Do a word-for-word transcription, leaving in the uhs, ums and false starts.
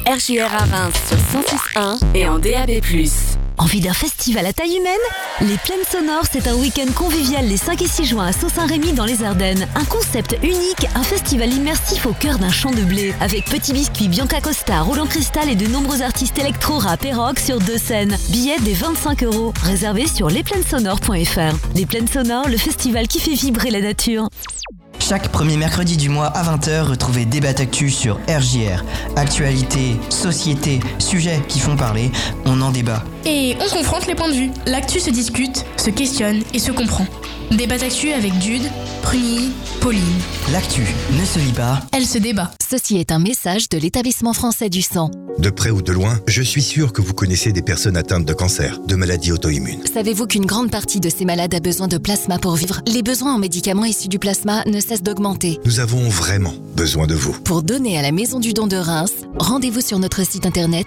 R J R à Reims sur cent six point un et en D A B plus. Envie d'un festival à taille humaine? Les Plaines Sonores, c'est un week-end convivial les cinq et six juin à Sault-Saint-Rémy dans les Ardennes. Un concept unique, un festival immersif au cœur d'un champ de blé. Avec Petit Biscuit, Bianca Costa, Roland Cristal et de nombreux artistes électro, rap et rock sur deux scènes. Billets dès vingt-cinq euros. Réservés sur lesplainesonores point f r. Les Plaines Sonores, le festival qui fait vibrer la nature. Chaque premier mercredi du mois à vingt heures, retrouvez Débat Actu sur R J R. Actualité, société, sujets qui font parler, on en débat. Et on confronte les points de vue. L'actu se discute, se questionne et se comprend. Débat Actu avec Jude, Prunille, Pauline. L'actu ne se lit pas, elle se débat. Ceci est un message de l'Établissement français du sang. De près ou de loin, je suis sûr que vous connaissez des personnes atteintes de cancer, de maladies auto-immunes. Savez-vous qu'une grande partie de ces malades a besoin de plasma pour vivre? Les besoins en médicaments issus du plasma ne cessent d'augmenter. Nous avons vraiment besoin de vous. Pour donner à la Maison du Don de Reims, rendez-vous sur notre site internet